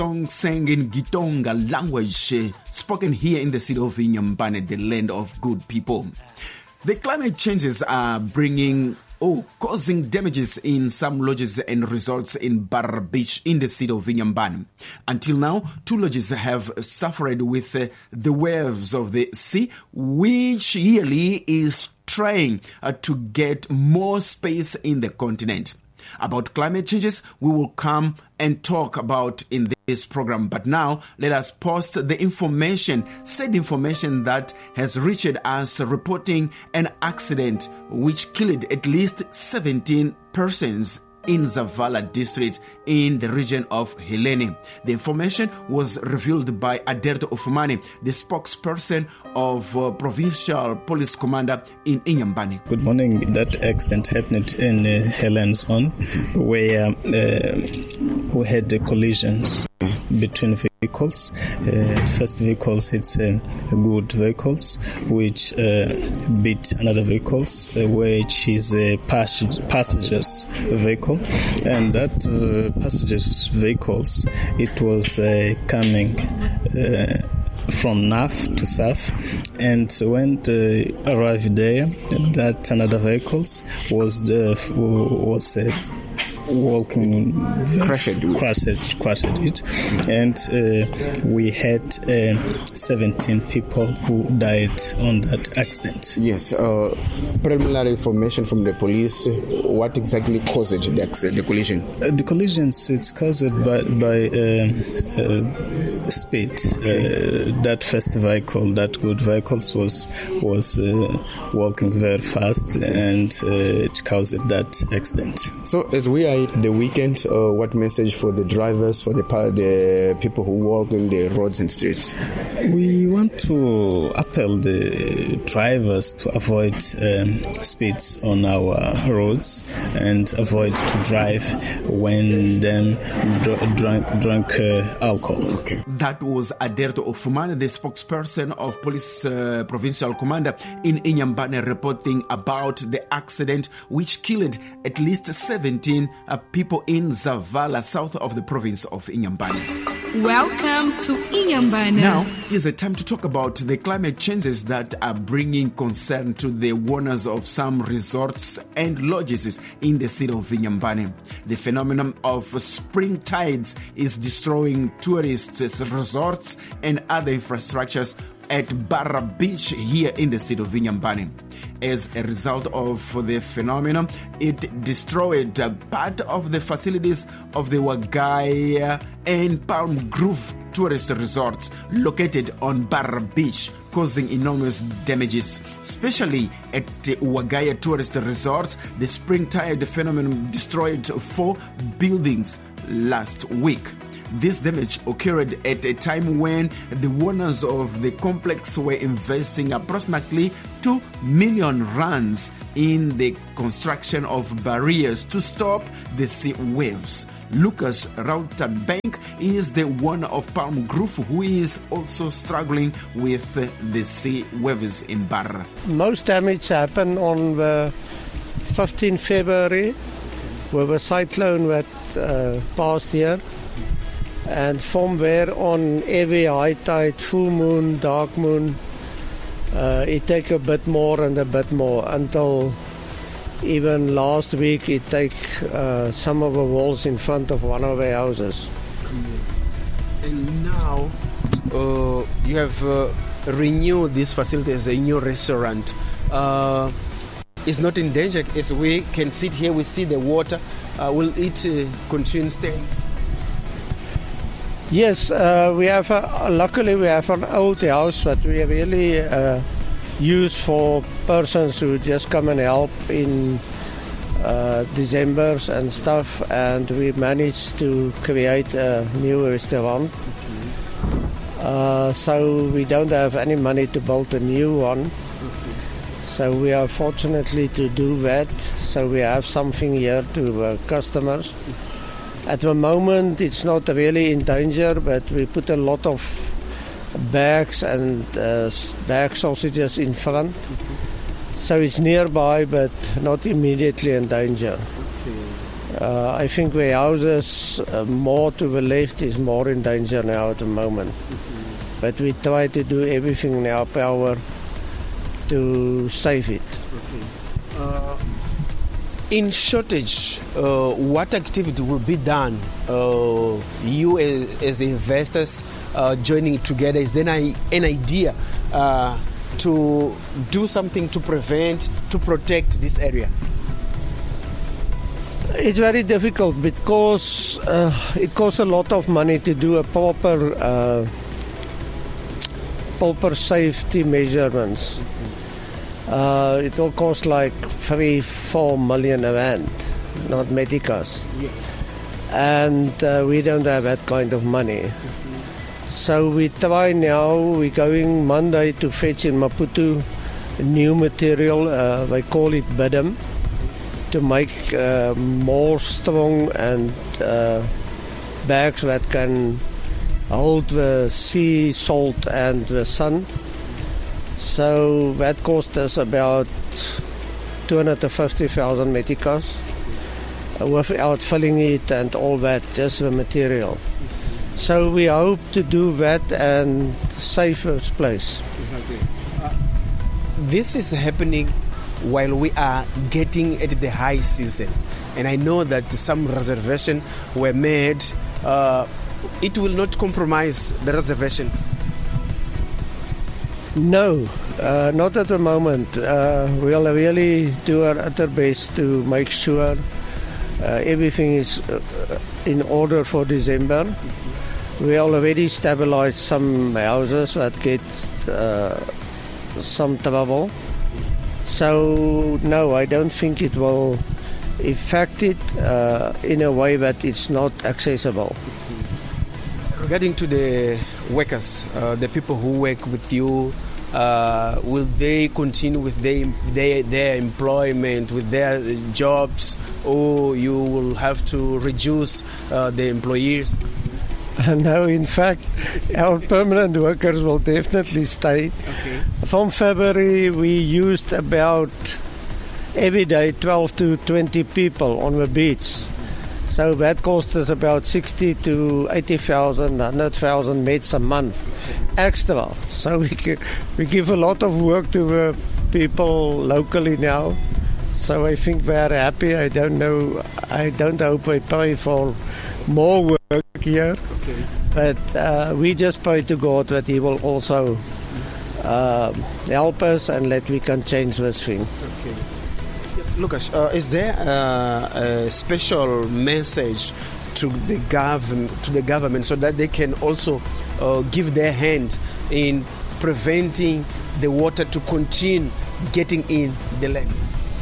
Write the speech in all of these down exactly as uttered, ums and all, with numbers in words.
song sang in Gitonga language, uh, spoken here in the city of Inyambane, the land of good people. The climate changes are bringing or causing damages in some lodges and resorts in Barra Beach in the city of Inyambane. Until now, two lodges have suffered with uh, the waves of the sea, which yearly is trying uh, to get more space in the continent. About climate changes, we will come and talk about in this program. But now, let us post the information, said information that has reached us reporting an accident which killed at least seventeen persons in Zavala district in the region of Helene. The information was revealed by Aderto Ofumane, the spokesperson of uh, Provincial Police Commander in Inyambane. Good morning. That accident happened in uh, Helene zone where uh, we had the collisions between vehicles. Uh, first vehicles hit uh, good vehicles which uh, beat another vehicles uh, which is a passage, passengers vehicle, and that uh, passengers vehicles, it was uh, coming uh, from north to south, and when they arrived there, that another vehicles was uh, was uh, walking crashed crashed crashed it, and uh, we had uh, seventeen people who died on that accident. Yes, uh, preliminary information from the police. What exactly caused the accident, the collision? Uh, the collisions, it's caused by by uh, uh, speed. Uh, that first vehicle, that good vehicles, was was uh, walking very fast, and uh, it caused that accident. So as we are the weekend, uh, what message for the drivers, for the the people who walk in the roads and streets? We want to appeal the drivers to avoid um, speeds on our roads and avoid to drive when them dr- drunk, drunk uh, alcohol. Okay. That was Aderto Ofumane, the spokesperson of Police uh, Provincial Commander in Inyambane, reporting about the accident which killed at least seventeen uh, people in Zavala, south of the province of Inyambane. Welcome to Inyambane. Now is the time to talk about the climate changes that are bringing concern to the owners of some resorts and lodges in the city of Inyambane. The phenomenon of spring tides is destroying tourist resorts and other infrastructures at Barra Beach here in the city of Inyambane. As a result of the phenomenon, it destroyed part of the facilities of the Wagaya and Palm Grove tourist resorts located on Barra Beach, causing enormous damages. Especially at the Wagaya tourist resort, the spring tide phenomenon destroyed four buildings last week. This damage occurred at a time when the owners of the complex were investing approximately two million rands in the construction of barriers to stop the sea waves. Lucas Rautenbank is the owner of Palm Grove, who is also struggling with the sea waves in Barra. Most damage happened on the fifteenth of February with a cyclone that uh, passed here. And from there on, every high tide, full moon, dark moon, uh, it take a bit more and a bit more until even last week it take uh, some of the walls in front of one of the houses. And now uh, you have uh, renewed this facility as a new restaurant. Uh, it's not in danger as we can sit here, we see the water. Uh, will it uh, continue staying? Yes, uh, we have. A, luckily, we have an old house that we really uh, use for persons who just come and help in uh, December's and stuff. And we managed to create a new restaurant. Uh, so we don't have any money to build a new one. So we are fortunately to do that. So we have something here to uh, customers. At the moment, it's not really in danger, but we put a lot of bags and uh, bag sausages in front. So it's nearby, but not immediately in danger. Okay. Uh, I think warehouses uh, more to the left is more in danger now at the moment. Mm-hmm. But we try to do everything in our power to save it. Okay. Uh, in shortage, uh, what activity will be done? Uh, you as, as investors uh, joining together, is there an, an idea uh, to do something to prevent, to protect this area? It's very difficult because uh, it costs a lot of money to do a proper uh, proper safety measurements. Uh, it will cost like three, four million a rand, not medicas. Yeah. And uh, we don't have that kind of money. Mm-hmm. So we try now, we're going Monday to fetch in Maputo new material, uh, they call it bedum, to make uh, more strong and uh, bags that can hold the sea salt and the sun. So that cost us about two hundred fifty thousand meticas without filling it and all that, just the material. So we hope to do that and save this place. Exactly. Uh, this is happening while we are getting at the high season, and I know that some reservations were made. Uh, it will not compromise the reservation. No, uh, not at the moment. Uh, we'll really do our utter best to make sure uh, everything is uh, in order for December. Mm-hmm. We already stabilized some houses that get uh, some trouble. So, no, I don't think it will affect it uh, in a way that it's not accessible. Regarding to the workers, uh, the people who work with you, uh, will they continue with their, their, their employment, with their jobs, or you will have to reduce uh, the employees? No, in fact, our permanent workers will definitely stay. Okay. From February, we used about every day twelve to twenty people on the beach. So that cost us about sixty to eighty thousand, one hundred thousand mets a month extra. So we give, we give a lot of work to the people locally now. So I think they are happy. I don't know. I don't hope they pay for more work here. Okay. But uh, we just pray to God that He will also uh, help us and that we can change this thing. Okay. Yes, Lucas, uh, is there uh, a special message to the government, to the government, so that they can also uh, give their hand in preventing the water to continue getting in the land?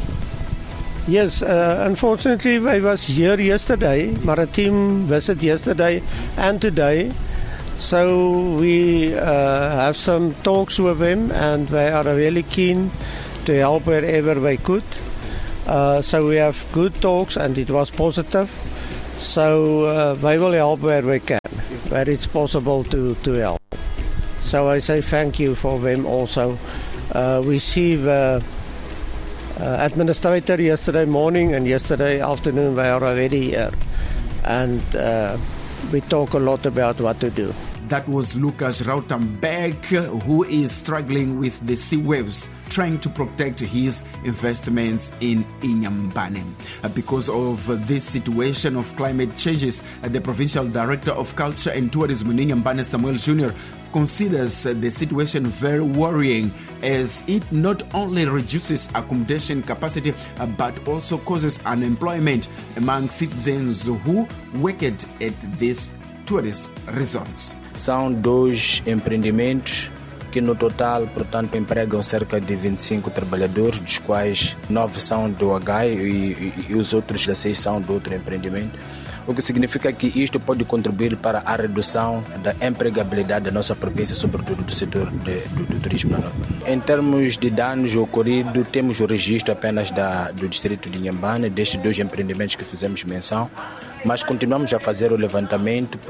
Yes, uh, unfortunately, I was here yesterday, Maritime visit yesterday and today. So we uh, have some talks with them, and they are really keen to help wherever they could. Uh, so we have good talks, and it was positive. So uh, they will help where they can, yes, where it's possible to, to help. So I say thank you for them also. Uh, we see the uh, administrator yesterday morning and yesterday afternoon, they are already here. And uh, we talk a lot about what to do. That was Lucas Rautenberg, who is struggling with the sea waves, trying to protect his investments in Inyambane. Uh, because of this situation of climate changes, uh, the Provincial Director of Culture and Tourism in Inyambane, Samuel Junior, considers uh, the situation very worrying, as it not only reduces accommodation capacity, uh, but also causes unemployment among citizens who work at these tourist resorts. São dois empreendimentos que no total, portanto, empregam cerca de vinte e cinco trabalhadores, dos quais nove são do H I e, e, e os outros dezesseis são do outro empreendimento. O que significa que isto pode contribuir para a redução da empregabilidade da nossa província, sobretudo do setor de, do, do turismo. Em termos de danos ocorridos, temos o registro apenas da, do distrito de Inhambane, destes dois empreendimentos que fizemos menção, mas continuamos a fazer o levantamento porque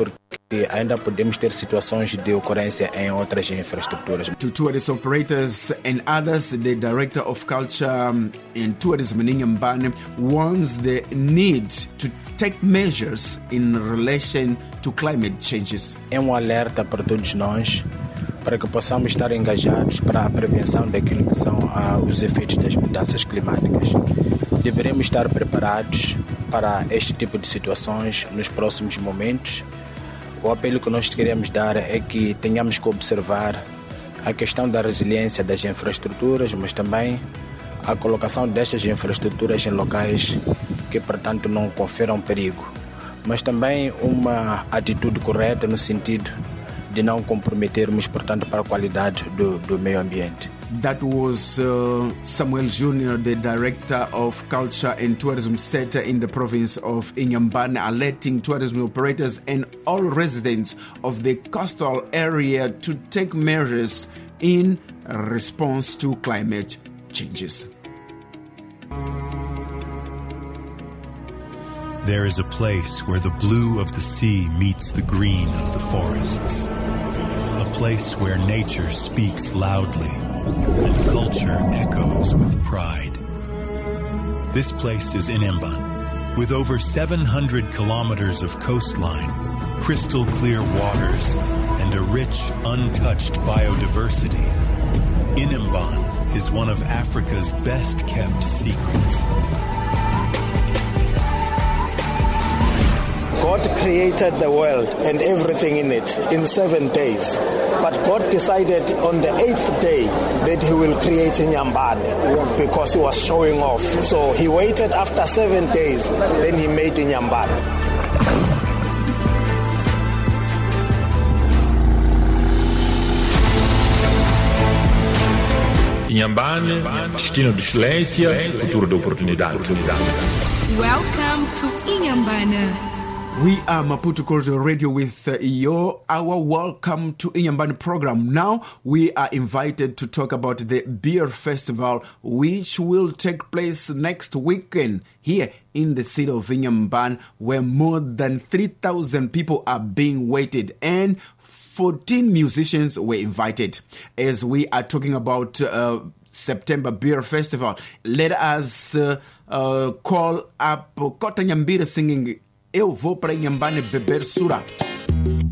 que ainda podemos ter situações de ocorrência em outras infraestruturas. To tourist operators and others, the Director of Culture and Tourism in Inhambane warns the need to take measures in relation to climate changes. É um alerta para todos nós, para que possamos estar engajados para a prevenção daquilo que são ah, os efeitos das mudanças climáticas. Deveremos estar preparados para este tipo de situações nos próximos momentos. O apelo que nós queremos dar é que tenhamos que observar a questão da resiliência das infraestruturas, mas também a colocação destas infraestruturas em locais que, portanto, não confiram perigo, mas também uma atitude correta no sentido de não comprometermos, portanto, para a qualidade do, do meio ambiente. That was uh, Samuel Junior, the Director of Culture and Tourism Sector in the province of Inhambane, alerting tourism operators and all residents of the coastal area to take measures in response to climate changes. There is a place where the blue of the sea meets the green of the forests. A place where nature speaks loudly and culture echoes with pride. This place is Inhambane, with over seven hundred kilometers of coastline, crystal clear waters, and a rich, untouched biodiversity. Inhambane is one of Africa's best kept secrets. God created the world and everything in it in seven days. But God decided on the eighth day that he will create Inhambane because he was showing off. So he waited after seven days, then he made Inhambane. Inhambane, destino de excelência, futuro de oportunidade. Welcome to Inhambane. We are Maputo Cordial Radio with uh, your our Welcome to Inhambane program. Now we are invited to talk about the beer festival, which will take place next weekend here in the city of Inhambane, where more than three thousand people are being waited and fourteen musicians were invited. As we are talking about uh, September Beer Festival, let us uh, uh, call up Kota Nyambira singing Eu Vou Para Inhambane Beber Sura.